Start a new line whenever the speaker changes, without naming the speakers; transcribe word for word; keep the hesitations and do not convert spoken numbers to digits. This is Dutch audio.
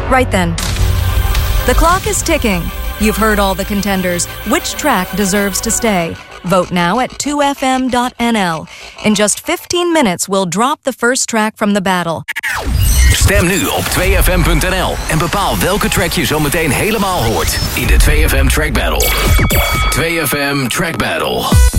Right then. The clock is ticking. You've heard all the contenders. Which track deserves to stay? Vote now at two f m dot n l. In just fifteen minutes, we'll drop the first track from the battle.
Stem nu op twee f m punt n l en bepaal welke track je zo meteen helemaal hoort in de twee F M Track Battle. twee F M Track Battle.